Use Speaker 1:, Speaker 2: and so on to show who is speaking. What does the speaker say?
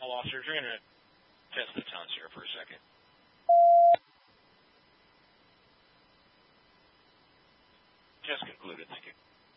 Speaker 1: all officers, you're going to test the tones here for a second. Just concluded. Thank you.